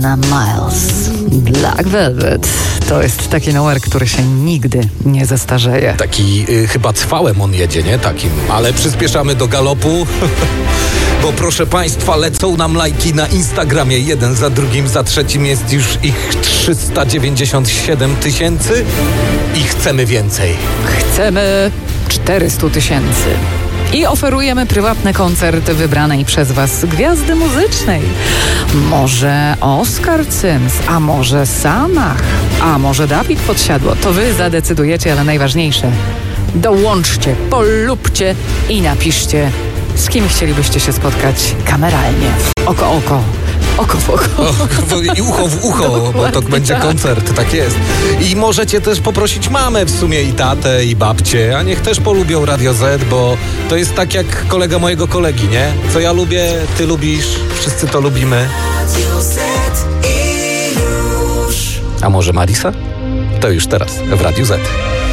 Na Miles. Black Velvet. To jest taki numer, który się nigdy nie zestarzeje. Taki chyba cwałem on jedzie, nie? Takim. Ale przyspieszamy do galopu. Bo proszę Państwa, lecą nam lajki na Instagramie. Jeden za drugim, za trzecim jest już ich 397 000 i chcemy więcej. Chcemy 400 000. I oferujemy prywatny koncert wybranej przez Was gwiazdy muzycznej. Może Oskar Cyms, a może Sanach, a może Dawid Podsiadło. To Wy zadecydujecie, ale najważniejsze, dołączcie, polubcie i napiszcie, z kim chcielibyście się spotkać kameralnie. Oko w oko. I ucho w ucho, bo to będzie koncert, tak jest. I możecie też poprosić mamę w sumie i tatę i babcię, a niech też polubią Radio Z, bo to jest tak jak kolega mojego kolegi, nie? Co ja lubię, ty lubisz, wszyscy to lubimy. A może Marisa? To już teraz w Radiu Z.